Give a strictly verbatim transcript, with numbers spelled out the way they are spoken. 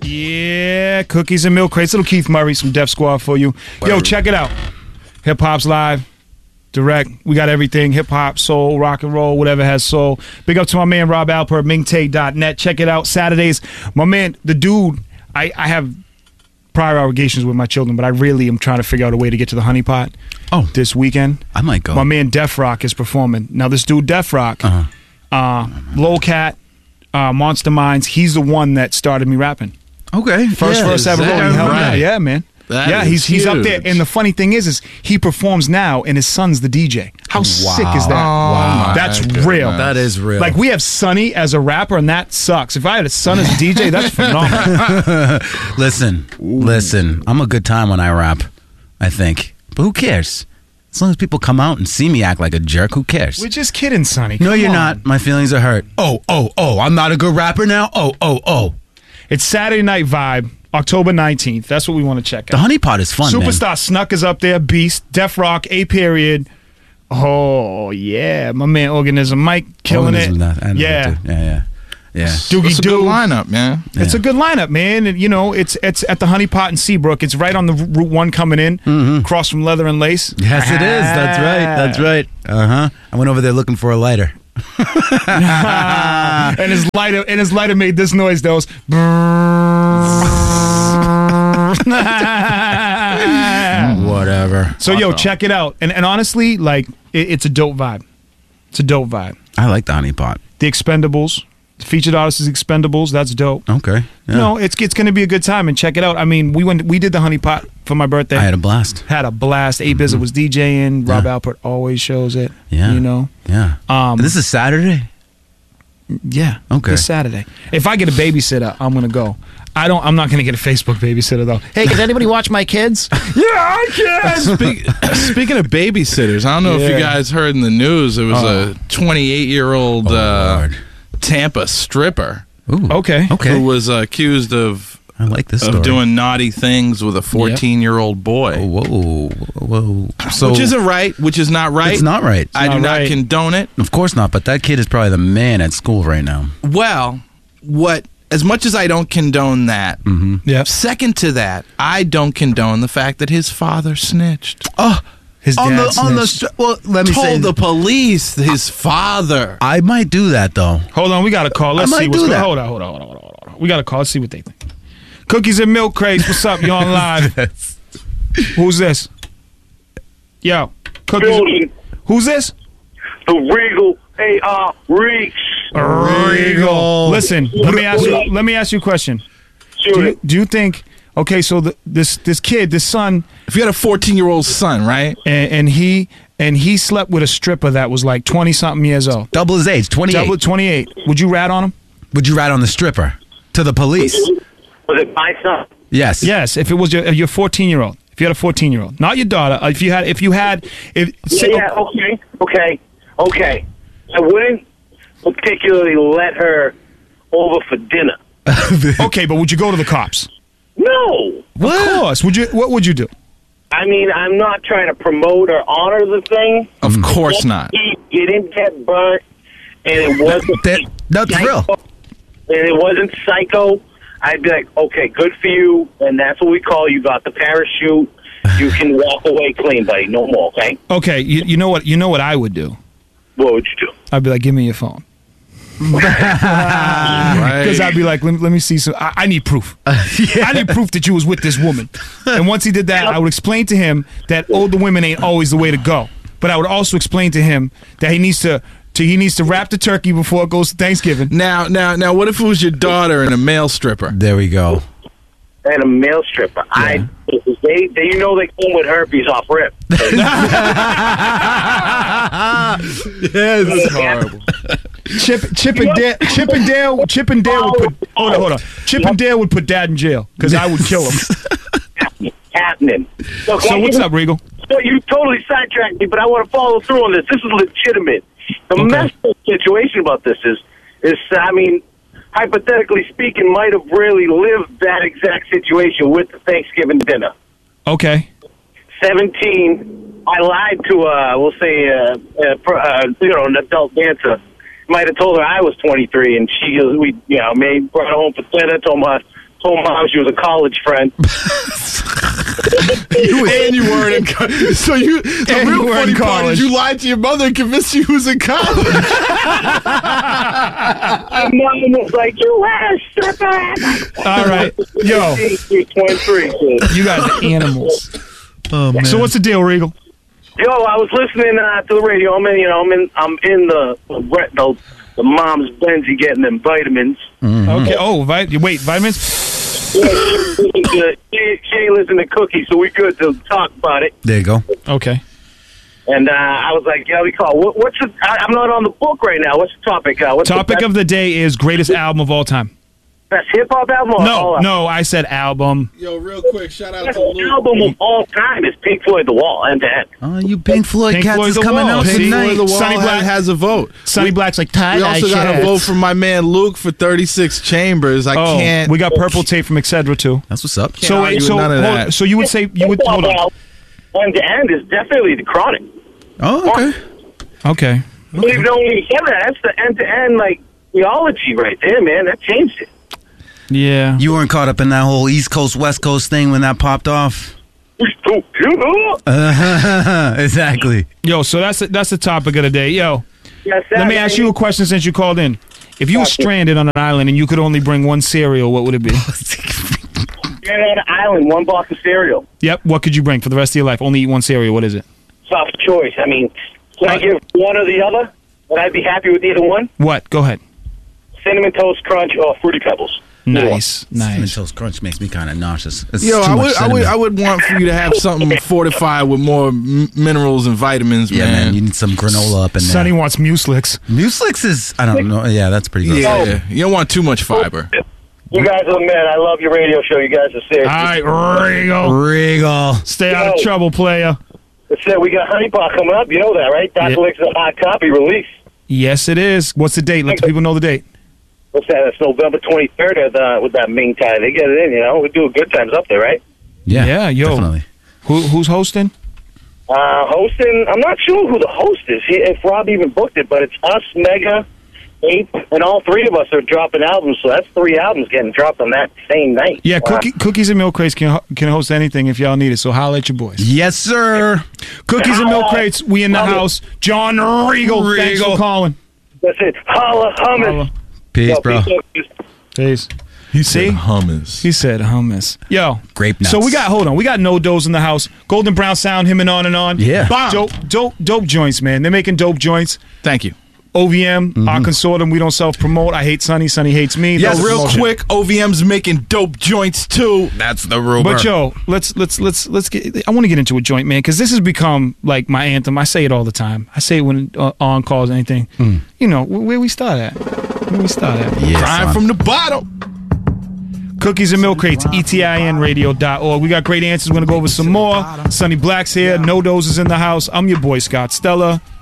Yeah, cookies and milk crates. Little Keith Murray, some Def Squad for you. Word. Yo, check it out. Hip Hop's live, direct. We got everything. Hip hop, soul, rock and roll, whatever has soul. Big up to my man Rob Alpert, ming tay dot net. Check it out. Saturdays. My man, the dude, I, I have prior obligations with my children, but I really am trying to figure out a way to get to the Honey Pot. Oh, this weekend. I might go. My man Def Rock is performing. Now, this dude, Def Rock, uh-huh. uh, Lil Cat, uh, Monster Minds, he's the one that started me rapping. Okay. First yeah, verse ever. Right. Yeah, man. That yeah, he's huge. he's up there. And the funny thing is, is he performs now, and his son's the D J. How wow. sick is that? Wow. That's goodness. real. That is real. Like, we have Sonny as a rapper, and that sucks. If I had a son as a D J, that's phenomenal. Listen, Ooh. listen. I'm a good time when I rap, I think. But who cares? As long as people come out and see me act like a jerk, who cares? We're just kidding, Sonny. No, Come you're on. not. My feelings are hurt. Oh, oh, oh. I'm not a good rapper now? Oh, oh, oh. It's Saturday Night Vibe. October nineteenth. That's what we want to check out. The Honey Pot is fun, Superstar man. Snuck is up there. Beast, Def Rock, A Period. Oh, yeah. My man Organism Mike killing Organism, it. That, I know yeah. that yeah, yeah. Yeah. Doogie It's a Doo. good lineup, man. Yeah. It's a good lineup, man. And, you know, it's it's at the Honey Pot in Seabrook. It's right on the Route one coming in, mm-hmm. across from Leather and Lace. Yes, it is. That's right. That's right. Uh-huh. I went over there looking for a lighter. and his lighter and his lighter made this noise though. Whatever. So yo, check it out. And and honestly, like it, it's a dope vibe. It's a dope vibe. I like the Honey Pot. The Expendables. The featured artist is Expendables. That's dope. Okay. Yeah. You know, it's it's going to be a good time, and check it out. I mean, we went we did the Honey Pot for my birthday. I had a blast. Had a blast. A-Biz mm-hmm. was DJing. Rob yeah. Alpert always shows it. Yeah. You know. Yeah. Um, this is Saturday. Yeah. Okay. This Saturday. If I get a babysitter, I'm gonna go. I don't. I'm not gonna get a Facebook babysitter though. Hey, can anybody watch my kids? Yeah, I can. Speak, speaking of babysitters, I don't know Yeah. if you guys heard in the news. There was Oh. a twenty-eight year old Oh, uh, Lord. Tampa stripper Ooh. Okay. Okay. who was uh, accused of I like this story. of doing naughty things with a fourteen year old boy. Oh, whoa, whoa. So which isn't right. Which is not right. It's not right. I do not right. not condone it. Of course not. But that kid is probably the man at school right now. Well, what? As much as I don't condone that, Mm-hmm. Yeah. second to that, I don't condone the fact that his father snitched. Oh, His on dad the on the. snitched. stri- Well, let me say. Told the police his father. I might do that though. Hold on, we got a call. Let's I see might what's do going that. Hold on, hold on, hold on, hold on, hold on. We got a call. Let's see what they think. Cookies and milk crates. What's up? You on live? Who's this? Yo, cookies. Building Who's this? the Regal A R Reeks. Regal. Listen, let me ask you. Let me ask you a question. Do Shoot you, it. do you think? Okay, so the, this this kid, this son, If you had a fourteen year old son, right? and, and he and he slept with a stripper that was like twenty something years old. Double his age, twenty-eight. Double twenty-eight. Would you rat on him? Would you rat on the stripper to the police? Was it my son? Yes. Yes, if it was your your fourteen year old. If you had a fourteen year old, not your daughter. uh, If you had, if you had, if say, Yeah, okay, okay, okay. I wouldn't particularly let her over for dinner. okay, but would you go to the cops? No. Of course. Would you? What would you do? I mean, I'm not trying to promote or honor the thing. Of course not. He didn't get burnt, and it wasn't That, that's real. and it wasn't psycho. I'd be like, okay, good for you, and that's what we call you got the parachute. You can walk away clean, buddy. No more, okay? Okay, you, you know what? You know what I would do? What would you do? I'd be like, give me your phone. Right. Because I'd be like, let me, let me see some. I, I need proof. I need proof that you was with this woman. And once he did that, I would explain to him that older women ain't always the way to go. But I would also explain to him that he needs to, to he needs to wrap the turkey before it goes to Thanksgiving. Now, now, now, what if it was your daughter and a male stripper? There we go. And a male stripper. I they, they you know they come with herpes off rip. Yes. Horrible. Chip, Chip and Dale, Chip and Dale, Chip and Dale would put. Hold on, hold on. Chip and Dale would put Dad in jail because I would kill him. Happening. Look, So I- what's up, Regal? So you totally sidetracked me, but I want to follow through on this. This is legitimate. The Okay. messed up situation about this is, is I mean, hypothetically speaking, might have really lived that exact situation with the Thanksgiving dinner. Okay. seventeen, I lied to, uh, we'll say, uh, uh, pro- uh, you know, an adult dancer. Might have told her I was twenty-three, and she goes, we, you know, made brought her home for dinner, told my Told mom she was a college friend. and you weren't in college. So you, the And real you weren't funny in part college. is you lied to your mother and convinced you was in college. My mom was like, "You ass stripper." All right. Yo, twenty-three. So. you guys are animals. Oh man. So what's the deal, Regal? Yo, I was listening uh, to the radio. I'm in, you know, I'm in, I'm in the the, the mom's Benzie getting them vitamins. Okay. Oh, vi- wait, vitamins? Yeah, she, she, she listened to Cookie, so we good to talk about it. There you go. Okay. And uh, I was like, "Yeah, we call. What, what's the? I, I'm not on the book right now. What's the topic? Uh, what's Topic the of the day is greatest album of all time. best hip hop album? Or all No, out? no, I said album. Yo, real quick, shout out Best to Luke. album of all time is Pink Floyd The Wall, end to end. Oh, you Pink Floyd Pink cats Floyd is The coming Wall. out Pink tonight. Floyd The Wall Sonny has, Black- has a vote. Sonny Black's like, tie We also got a vote from my man Luke for thirty-six Chambers. I Oh, can't. we got Purple Tape from Excedra too. That's what's up. So wait, argue so with none of hold- that. so you would say you would hold on. End to end is definitely The Chronic. Oh, okay. Okay. I believe it only him. That's the end to end like theology right there, man. That changed it. Yeah. You weren't caught up in that whole East Coast West Coast thing when that popped off. Uh, exactly. Yo, so that's the, that's the topic of the day. Yo, Yes, let me ask you a question since you called in. If you were Gotcha. stranded on an island and you could only bring one cereal, what would it be? You're on an island, one box of cereal. Yep. What could you bring for the rest of your life? Only eat one cereal. What is it? Tough choice. I mean, can I Uh, give one or the other? Would I be happy with either one? What? Go ahead. Cinnamon Toast Crunch or Fruity Pebbles? Nice. Cinnamon Nice. Toast Crunch makes me kind of nauseous. It's Yo, too I much would, I would, cinnamon. I would want for you to have something fortified with more m- minerals and vitamins, Yeah, man. man. You need some granola up in there. Sonny wants Muslix. Muslix is, I don't know. Yeah, that's pretty good. yeah, you don't want too much fiber. You guys are the man. I love your radio show. You guys are serious. All right, Regal. Regal. Stay out of Yo. trouble, player. That's it. We got Honey Pot coming up. You know that, right? Doctor Yeah. Lick's a hot copy release. Yes, it is. What's the date? Let the people know the date. What's that? It's November twenty-third at the, with that Ming Tai. They get it in, you know. We do good times up there, right? Yeah, Yeah, yo. definitely. Who, who's hosting? Uh, hosting, I'm not sure who the host is, he, if Rob even booked it, but it's us, Mega, Ape, and all three of us are dropping albums, so that's three albums getting dropped on that same night. Yeah, Uh, cookie, Cookies and Milk Crates can ho- can host anything if y'all need it. So holla at your boys. Yes, sir. Cookies and Milk Crates, we in the house. John Regal, thanks for Regal. calling. That's it. Holla, hummus. Holla. Peace, Yo, bro. peace out, peace. Peace. He See? hummus. He said hummus. Yo. Grape nuts. So we got, hold on, we got No Dos in the house. Golden Brown Sound, him and on and on. Yeah. Bomb. Dope, dope, dope joints, man. They're making dope joints. Thank you. O V M, our consortium, we don't self-promote. I hate Sonny, Sonny hates me. Yo, That's real promotion. quick, O V M's making dope joints too. That's the rumor. But yo, let's let's let's let's get. I want to get into a joint, man, because this has become like my anthem. I say it all the time. I say it when uh, on calls anything. You know wh- where we start at. Where we start at. yeah, Crying son. from the bottom. Cookies and Milk Crates, E T I N radio dot org. We got great answers. We're gonna go over some more. Sonny Black's here. No Dos is in the house. I'm your boy Scott Stella.